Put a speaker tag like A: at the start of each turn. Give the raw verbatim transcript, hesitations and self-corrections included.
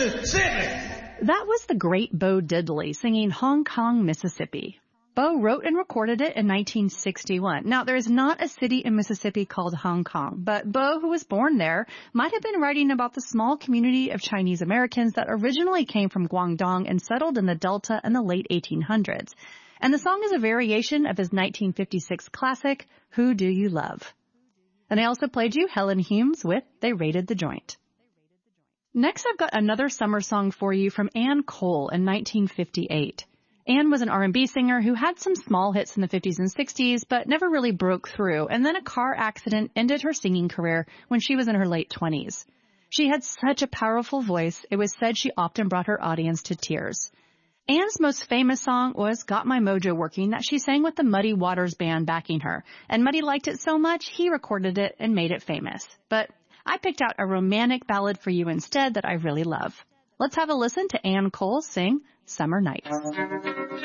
A: Mississippi.
B: That was the great Bo Diddley singing Hong Kong, Mississippi. Bo wrote and recorded it in nineteen sixty-one. Now, there is not a city in Mississippi called Hong Kong, but Bo, who was born there, might have been writing about the small community of Chinese Americans that originally came from Guangdong and settled in the Delta in the late eighteen hundreds. And the song is a variation of his nineteen fifty-six classic, Who Do You Love? And I also played you Helen Humes with They Raided the Joint. Next, I've got another summer song for you from Ann Cole in nineteen fifty-eight. Ann was an R and B singer who had some small hits in the fifties and sixties, but never really broke through, and then a car accident ended her singing career when she was in her late twenties. She had such a powerful voice, it was said she often brought her audience to tears. Ann's most famous song was Got My Mojo Working that she sang with the Muddy Waters Band backing her, and Muddy liked it so much he recorded it and made it famous. But I picked out a romantic ballad for you instead that I really love. Let's have a listen to Ann Cole sing Summer Nights.